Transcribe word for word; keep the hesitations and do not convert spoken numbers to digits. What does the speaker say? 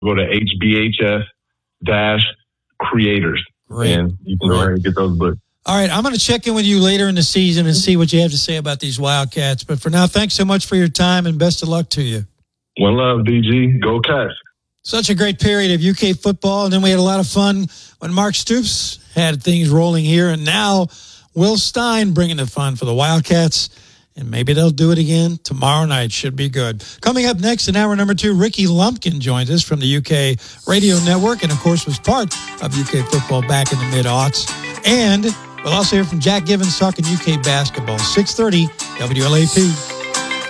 go to H B H S dash creators. Great. And you can go ahead and get those books. All right, I'm going to check in with you later in the season and see what you have to say about these Wildcats. But for now, thanks so much for your time and best of luck to you. One love, D G. Go Cats. Such a great period of U K football. And then we had a lot of fun when Mark Stoops had things rolling here. And now Will Stein bringing the fun for the Wildcats. And maybe they'll do it again tomorrow night. Should be good. Coming up next in hour number two, Ricky Lumpkin joins us from the U K Radio Network and, of course, was part of U K football back in the mid-aughts. And we'll also hear from Jack Givens talking U K basketball. six thirty W L A P.